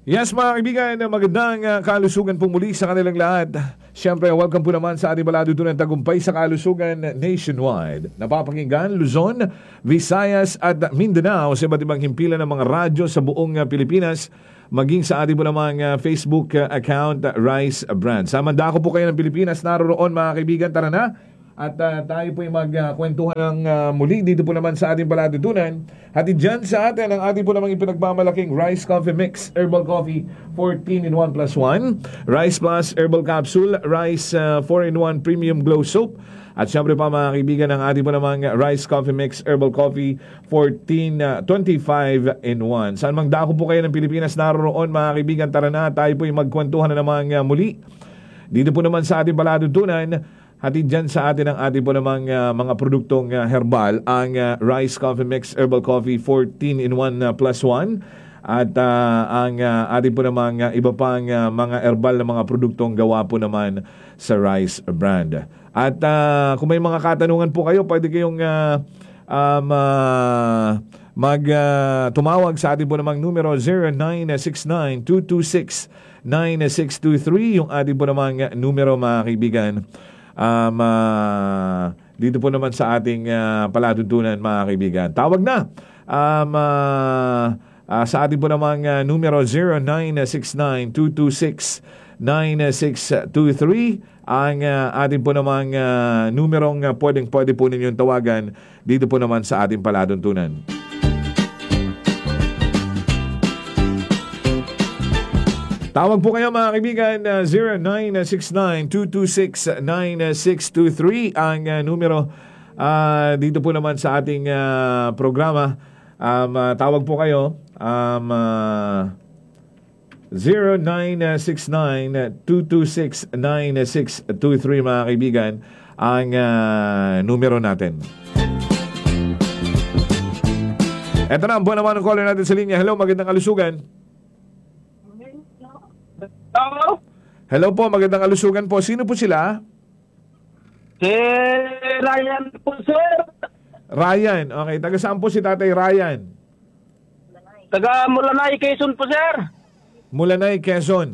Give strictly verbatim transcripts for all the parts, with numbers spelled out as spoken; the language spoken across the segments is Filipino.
Yes mga kaibigan, magandang uh, kalusugan po muli sa kanilang lahat. Siyempre, welcome po naman sa ating paladutunan tagumpay sa kalusugan nationwide. Napapakinggan Luzon, Visayas at Mindanao sa iba't ibang himpilan ng mga radyo sa buong uh, Pilipinas, maging sa ating po namang uh, Facebook uh, account, uh, Rice Brand. Sa mandako po kayo ng Pilipinas, naroroon mga kaibigan, tara na. At uh, tayo po yung magkwentuhan uh, ng uh, muli dito po naman sa ating paladutunan. Hatid dyan sa atin ang ating po namang ipinagmamalaking Rice Coffee Mix Herbal Coffee fourteen in one plus one, Rice Plus Herbal Capsule, Rice uh, four in one Premium Glow Soap. At syempre pa mga kaibigan ang ating po namang Rice Coffee Mix Herbal Coffee fourteen twenty-five in one. Saan mang dako po kayo ng Pilipinas naroroon mga kaibigan, tara na tayo po yung magkwentuhan na naman uh, muli. Dito po naman sa ating paladutunan. Hatid dyan sa atin ang ating po namang uh, mga produktong uh, herbal, ang uh, Rice Coffee Mix Herbal Coffee fourteen in one uh, plus one at uh, ang uh, ating po namang uh, iba pang uh, mga herbal na mga produktong gawa po naman sa Rice Brand. At uh, kung may mga katanungan po kayo, pwede kayong uh, um, uh, mag uh, tumawag sa ating po namang numero zero nine six nine two two six nine six two three, yung ating po namang uh, numero mga kaibigan. Um, uh, dito po naman sa ating uh, palatuntunan mga kaibigan. Tawag na um, uh, uh, sa ating po namang uh, numero zero nine six nine two two six nine six two three, ang uh, ating po namang uh, numerong uh, pwedeng pwede po ninyong tawagan dito po naman sa ating palatuntunan. Tawag po kayo mga kaibigan, uh, zero nine six nine two two six nine six two three ang uh, numero uh, dito po naman sa ating uh, programa. Um, uh, tawag po kayo um, uh, zero nine six nine two two six nine six two three mga kaibigan ang uh, numero natin. Eto na, ang buwan naman ng caller natin sa linya. Hello, magandang kalusugan. Hello? Hello po, magandang kalusugan po. Sino po sila? Si Ryan po, sir. Ryan. Okay, taga saan po si Tatay Ryan? Taga Mulanay, Quezon po, sir. Mulanay, Quezon.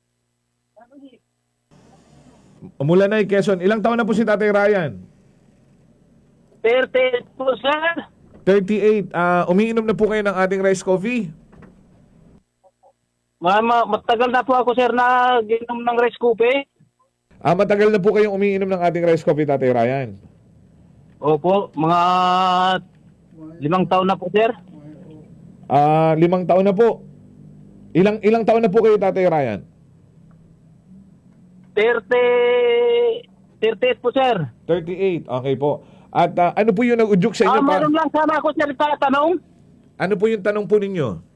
Mulanay, Quezon. Ilang taon na po si Tatay Ryan? thirty po, sir. thirty-eight. Uh, umiinom na po kayo ng ating rice coffee? Mama, matagal na po ako, sir, na ginom ng rice coffee. Ah, matagal na po kayong umiinom ng ating rice coffee, Tatay Ryan? Opo, mga limang taon na po, sir. Ah, limang taon na po. Ilang ilang taon na po kayo, Tatay Ryan? thirty, thirty-eight po, sir. thirty-eight, okay po. At uh, ano po yung nag-udyok sa inyo? Ah, pa? meron lang sana ako, sir, tatanong. Ano po yung tanong po ninyo?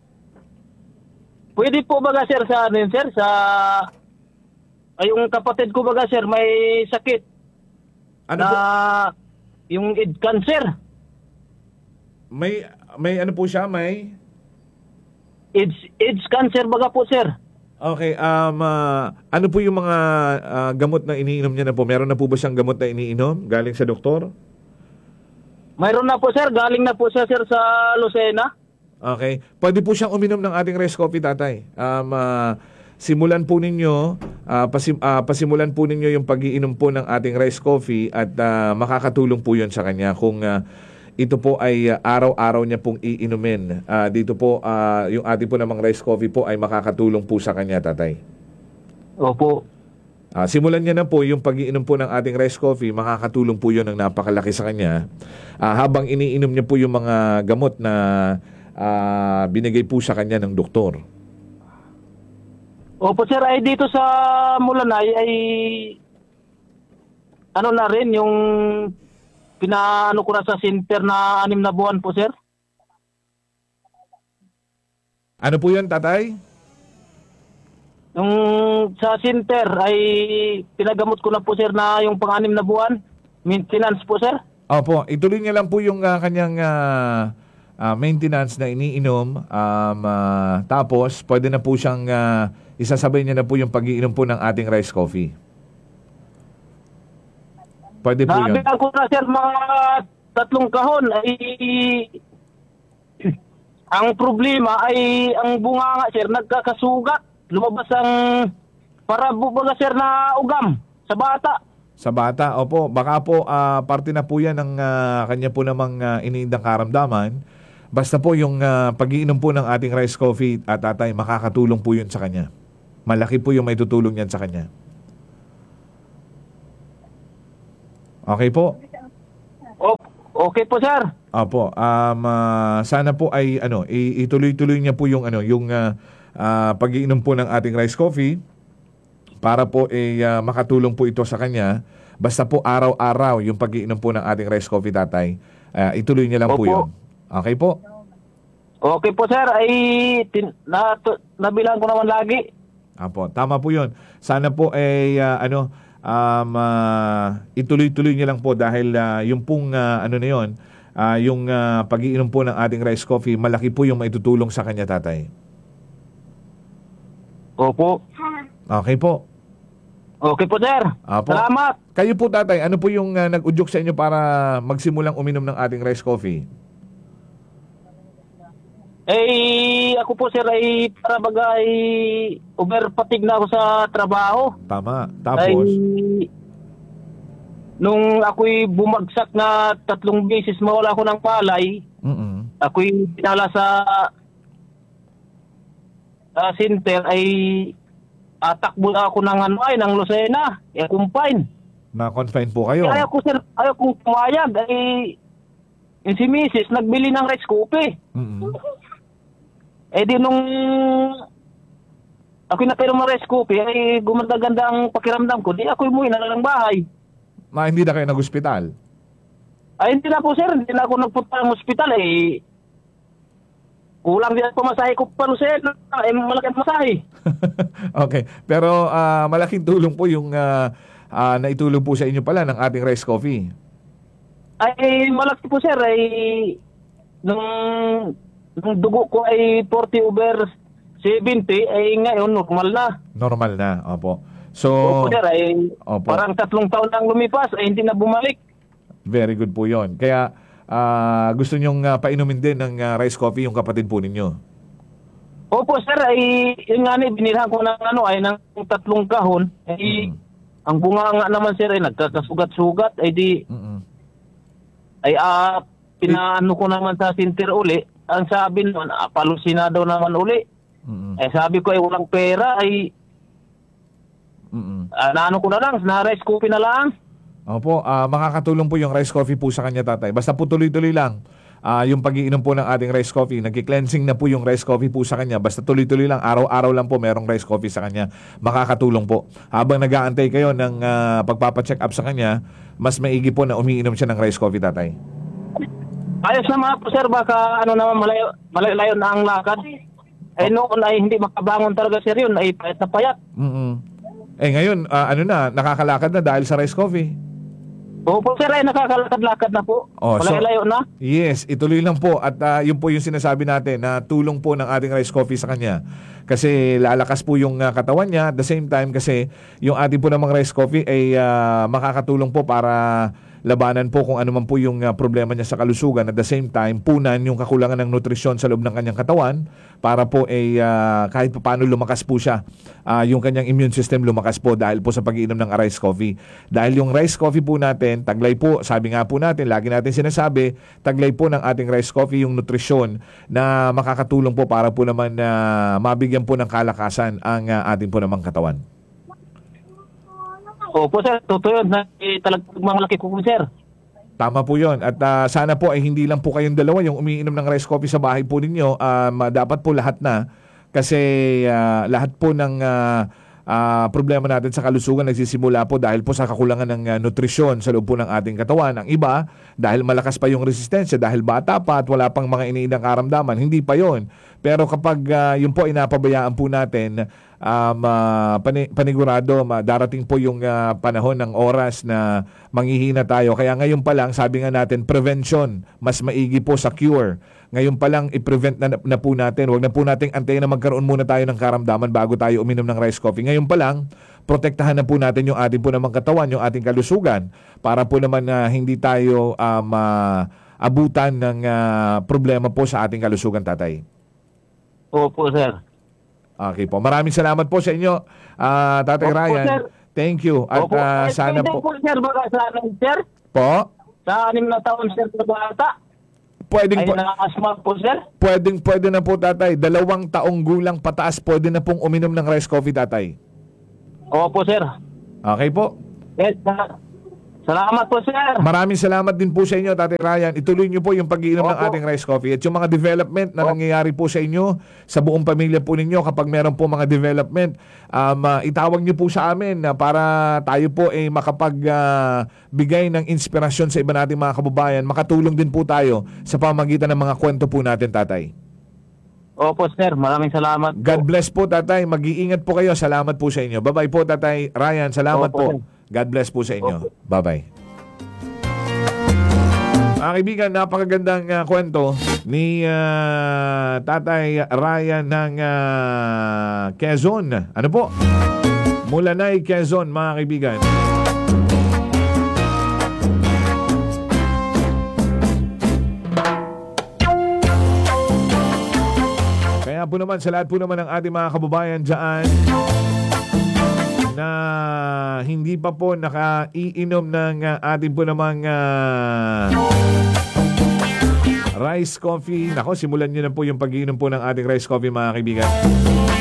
Pwede po baga, sir, sa anin, sir, sa... Ay, yung kapatid ko baga, sir, may sakit. Ano na po? Yung id cancer. May, may ano po siya? May? AIDS, AIDS cancer baga po, sir. Okay, um, uh, ano po yung mga uh, gamot na iniinom niya na po? Meron na po ba siyang gamot na iniinom galing sa doktor? Mayroon na po, sir. Galing na po siya, sir, sa Lucena. Okay. Pwede po siyang uminom ng ating rice coffee, Tatay. Um, uh, simulan po ninyo, uh, pasim, uh, pasimulan po ninyo yung pag-iinom po ng ating rice coffee at uh, makakatulong po yun sa kanya kung uh, ito po ay uh, araw-araw niya pong iinumin. Uh, dito po, uh, yung ating po namang rice coffee po ay makakatulong po sa kanya, Tatay. Opo. Uh, simulan niya na po yung pag-iinom po ng ating rice coffee, makakatulong po yun ng napakalaki sa kanya. Uh, habang iniinom niya po yung mga gamot na Uh, binigay po sa kanya ng doktor. Opo, sir, ay dito sa Mulanay ay ano na rin yung pinaano ko na sa center na anim na buwan po, sir. Ano po yan, Tatay? Yung sa center ay pinagamot ko na po, sir, na yung pang-anim na buwan. Maintenance po, sir. Opo, ituloy niya lang po yung uh, kanyang uh, Uh, maintenance na iniinom, um, uh, tapos pwede na po siyang uh, isasabay niya na po yung pag-iinom po ng ating rice coffee. Pwede po yun. Nabilang ko na, sir, mga tatlong kahon ay Ang problema ay ang bunga nga sir, nagkakasugat. Lumabas ang para bubaga sir na ugam sa bata. Sa bata, opo, baka po ah, parte na po yan ng ah, kanya po namang uh, iniindang karamdaman. Basta po yung ah, pag-iinom po ng ating rice coffee at tatay, makakatulong po yun sa kanya. Malaki po yung may tutulong yan sa kanya. Okay po? O, okay po sir. Opo, um, ah, sana po ay ano, i- ituloy-tuloy niya po yung ano, yung ah, ah, pag-iinom po ng ating rice coffee para po eh, ah, makatulong po ito sa kanya. Basta po araw-araw yung pag-iinom po ng ating rice coffee, tatay. Ah, ituloy niya lang po Opo. yun. Okay po? Okay po sir, ay tin, na, to, nabilang ko naman lagi. Apo, tama po yun. Sana po ay ah, ano, um, ah, ituloy-tuloy niya lang po dahil ah, yung pong ah, ano na yun, ah, yung ah, pag-iinom po ng ating rice coffee, malaki po yung maitutulong sa kanya, tatay. Opo. Okay po. Okay po sir. Apo. Salamat. Kayo po, tatay, ano po yung ah, nag-udyok sa inyo para magsimulang uminom ng ating rice coffee? Eh, ako po sir ay para bagay overpatig na ako sa trabaho. Tama. Ay, Tapos, nung ako'y bumagsak na tatlong beses mawala ako ng palay, mm ako'y pinala sa uh, center ay atakbo na ako ng ano ay ng Lucena, eh kumpain. na-confine po kayo. Kaya ko sir, ayaw kong pumayag ay yung si Missus nagbili ng rice coffee. mm Eh di nung ako napainom ng rice coffee ay gumanda-ganda ang pakiramdam ko. Di ako umuwi na lang ng bahay. Ma, hindi na kayo nag-hospital? Ay hindi na po sir, hindi na ako nagpunta ng ospital eh. Kulang din ang pamasahe ko pa sir. Eh malaki ang masahe. Okay. Pero ah, malaking tulong po yung ah, ah, naitulong po sa inyo pala ng ating rice coffee. Ay malaki po sir ay nung, nung dugo ko ay forty over seventy ay ngayon normal na. Normal na, opo. So, Opo sir ay Opo. parang tatlong taon nang lumipas ay hindi na bumalik. very good po yon. Kaya, ah, gusto nyong ah, painumin din ng ah, rice coffee yung kapatid po ninyo. Opo sir ay yun nga ni binilhan ko ng ano ay ng tatlong kahon ay Mm. ang bunga nga naman sir ay nagkakasugat-sugat ay di Mm-mm. ay ah, pinaano ko naman sa center uli. Ang sabi naman, ah, palusinado naman uli. Mm-mm. Eh sabi ko ay walang pera ay Mm-mm. ah, naano ko na lang, na rice coffee na lang. Opo, ah, makakatulong po yung rice coffee po sa kanya, tatay. Basta po tuloy-tuloy lang ah, yung pag-iinom po ng ating rice coffee. Nagki-cleansing na po yung rice coffee po sa kanya. Basta tuloy-tuloy lang, araw-araw lang po merong rice coffee sa kanya. Makakatulong po. Habang nag-aantay kayo ng ah, pagpapacheck up sa kanya, mas maigi po na umiinom siya ng rice coffee, tatay. Ayos naman po sir, baka ano naman malayo, malayo na ang lakad. Eh noon ay hindi makabangon talaga sir yun, ay payat na payat. Mm-mm. Eh ngayon, ah, ano na, nakakalakad na dahil sa rice coffee. Opo sir, ay nakakalakad-lakad na po. Oh, so- Malayo na. Yes, ituloy lang po at ah, yun po yung sinasabi natin na tulong po ng ating rice coffee sa kanya. Kasi lalakas po yung ah, katawan niya, at the same time kasi yung ating po namang rice coffee ay ah, makakatulong po para labanan po kung ano man po yung ah, problema niya sa kalusugan. At the same time, punan yung kakulangan ng nutrisyon sa loob ng kanyang katawan para po ay ah, kahit paano lumakas po siya. Ah, yung kanyang immune system lumakas po dahil po sa pag-iinom ng rice coffee. Dahil yung rice coffee po natin, taglay po, sabi nga po natin, lagi natin sinasabi, taglay po ng ating rice coffee yung nutrisyon na makakatulong po para po naman na mabigyan po ng kalakasan ang ah, ating po namang katawan. Opo sir, totoo yun. Na, eh, talagang mga laki ko sir. Tama po yon. At ah, sana po ay hindi lang po kayong dalawa yung umiinom ng rice coffee sa bahay po ninyo. Um, dapat po lahat na. Kasi ah, lahat po ng ah, ah, problema natin sa kalusugan nagsisimula po dahil po sa kakulangan ng ah, nutrisyon sa loob po ng ating katawan. Ang iba, dahil malakas pa yung resistensya, dahil bata pa at wala pang mga iniindang karamdaman, hindi pa yon. Pero kapag ah, yun po inapabayaan po natin, um, ah, pani- panigurado, ma- darating po yung ah, panahon ng oras na manghihina tayo. Kaya ngayon pa lang, sabi nga natin, prevention, mas maigi po sa cure. Ngayon pa lang, i-prevent na, na po natin. Huwag na po nating antayin na magkaroon muna tayo ng karamdaman bago tayo uminom ng rice coffee. Ngayon pa lang, protektahan na po natin yung ating po namang katawan, yung ating kalusugan, para po naman na hindi tayo um, ah, abutan ng ah, problema po sa ating kalusugan, tatay. Opo, sir. Okay po. Maraming salamat po sa inyo, ah, Tatay Opo, Ryan. sir. Thank you. At Opo. ah, Eh, sana pwede po... po, sir, baka sa amin, sir. Po? Sa anim na taon, sir, na bata. Pwedeng Ay po, nakasma po, sir. pwedeng pwede na po, tatay. Dalawang taong gulang pataas, pwede na pong uminom ng rice coffee, tatay. Opo, sir. Okay po. Eh, sa- salamat po, sir. Maraming salamat din po sa inyo, Tatay Ryan. Ituloy niyo po yung pag-iinom ng Opo. ating rice coffee. At yung mga development na Opo. nangyayari po sa inyo, sa buong pamilya po ninyo, kapag meron po mga development, um, ah, itawag niyo po sa amin na para tayo po ay makapagbigay ng inspirasyon sa iba nating mga kababayan. Makatulong din po tayo sa pamagitan ng mga kwento po natin, Tatay. Opo, sir. Maraming salamat po. God bless po, Tatay. Mag-iingat po kayo. Salamat po sa inyo. Bye-bye po, Tatay Ryan. Salamat Opo, po. sir. God bless po sa inyo. Opo. Bye-bye. Mga kaibigan, napakagandang ah, kwento ni ah, Tatay Ryan ng ah, Quezon. Ano po? Mulanay, Quezon, mga kaibigan. Kaya po naman, sa lahat po naman ng ating mga kababayan dyan na hindi pa po nakaiinom ng uh, ating po namang uh, rice coffee. Nako, simulan nyo na po yung pag-iinom po ng ating rice coffee, mga kaibigan.